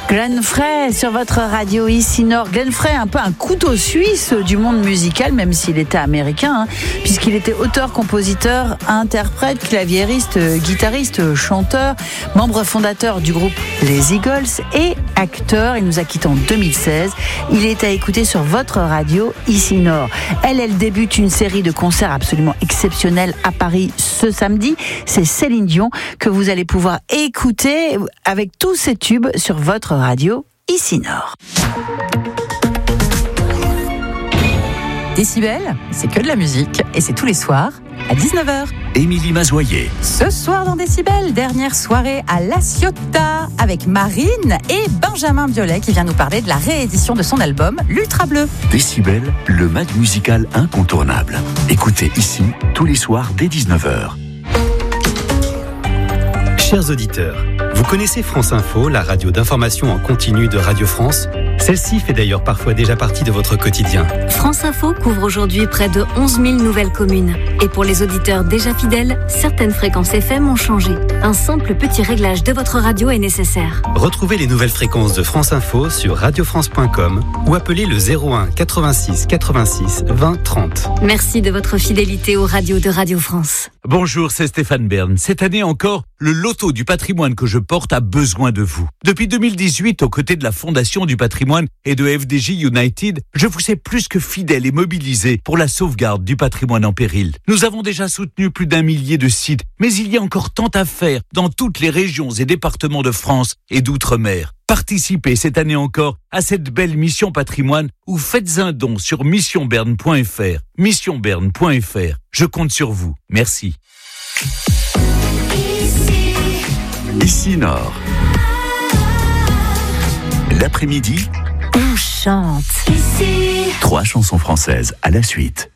Glenn Frey sur votre radio ici Nord. Glenn Frey, un peu un couteau suisse du monde musical, même s'il était américain, puisqu'il était auteur, compositeur, interprète, claviériste, guitariste, chanteur, membre fondateur du groupe Les Eagles et acteur. Il nous a quittés en 2016. Il est à écouter sur votre radio ici Nord. Elle débute une série de concerts absolument exceptionnels à Paris ce samedi. C'est Céline Dion que vous allez pouvoir écouter avec tous ses tubes sur votre radio ici Nord. Décibel, c'est que de la musique et c'est tous les soirs à 19h. Émilie Mazoyer. Ce soir dans Décibel, dernière soirée à La Ciotat avec Marine et Benjamin Biolay qui vient nous parler de la réédition de son album L'Ultra Bleu. Décibel, le mag musical incontournable. Écoutez ici tous les soirs dès 19h. Chers auditeurs, vous connaissez France Info, la radio d'information en continu de Radio France ? Celle-ci fait d'ailleurs parfois déjà partie de votre quotidien. France Info couvre aujourd'hui près de 11 000 nouvelles communes. Et pour les auditeurs déjà fidèles, certaines fréquences FM ont changé. Un simple petit réglage de votre radio est nécessaire. Retrouvez les nouvelles fréquences de France Info sur radiofrance.com ou appelez le 01 86 86 20 30. Merci de votre fidélité aux radios de Radio France. Bonjour, c'est Stéphane Bern. Cette année encore, le loto du patrimoine que je porte a besoin de vous. Depuis 2018, aux côtés de la Fondation du patrimoine et de FDJ United, je vous sais plus que fidèle et mobilisé pour la sauvegarde du patrimoine en péril. Nous avons déjà soutenu plus d'1 millier de sites, mais il y a encore tant à faire dans toutes les régions et départements de France et d'outre-mer. Participez cette année encore à cette belle mission patrimoine ou faites un don sur missionberne.fr. Missionberne.fr. Je compte sur vous. Merci. Ici Nord. L'après-midi, On chante. 3 chansons françaises à la suite.